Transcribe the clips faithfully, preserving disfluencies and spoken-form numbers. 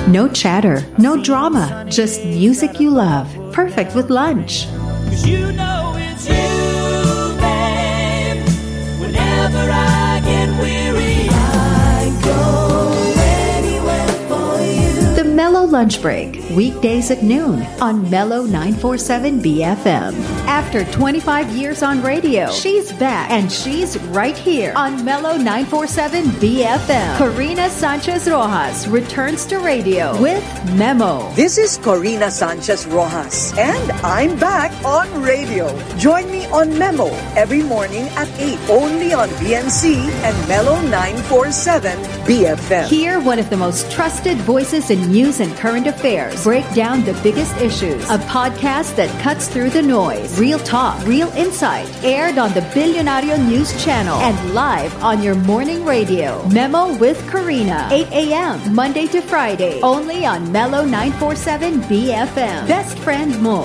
No chatter, no drama, just music you love. Perfect with lunch. 'Cause you know it's you, babe. Whenever I get weary, I go anywhere for you. The Mellow Lunch Break, weekdays at noon on Mellow nine forty-seven B F M. After twenty-five years on radio, she's back and she's right here on Mellow nine forty-seven B F M. Corina Sanchez Rojas returns to radio with Memo. This is Corina Sanchez Rojas and I'm back on radio. Join me on Memo every morning at eight only on B N C and Mellow nine forty-seven B F M. Hear one of the most trusted voices in news and current affairs. Break down the biggest issues. A podcast that cuts through the noise. Real talk, real insight. Aired on the Billionario News Channel and live on your morning radio. Memo with Corina, eight a.m. Monday to Friday. Only on Mellow nine forty-seven B F M. Best friend mo.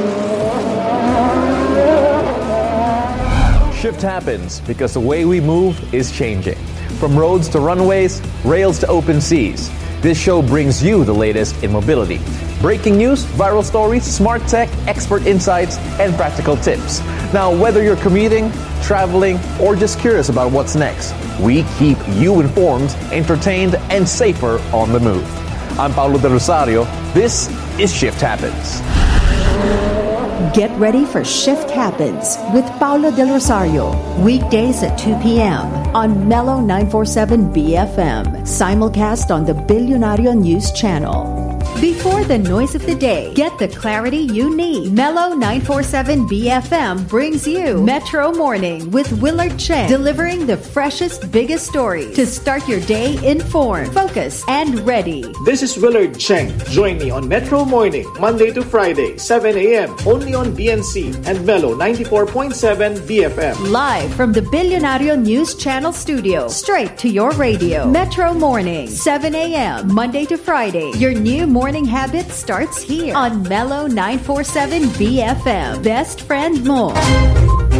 Shift happens because the way we move is changing. From roads to runways, rails to open seas. This show brings you the latest in mobility. Breaking news, viral stories, smart tech, expert insights, and practical tips. Now, whether you're commuting, traveling, or just curious about what's next, we keep you informed, entertained, and safer on the move. I'm Paulo Del Rosario. This is Shift Happens. Get ready for Shift Happens with Paulo Del Rosario. Weekdays at two p.m. on Mellow nine forty-seven B F M. Simulcast on the Billionario News Channel. Before the noise of the day, get the clarity you need. Mellow nine forty-seven B F M brings you Metro Morning with Willard Cheng, delivering the freshest, biggest stories to start your day informed, focused, and ready. This is Willard Cheng. Join me on Metro Morning, Monday to Friday, seven a.m. only on B N C and Mellow ninety-four point seven B F M. Live from the Billionario News Channel studio, straight to your radio. Metro Morning, seven a.m. Monday to Friday. Your new morning habit starts here on Mellow nine forty-seven B F M. Best friend mo.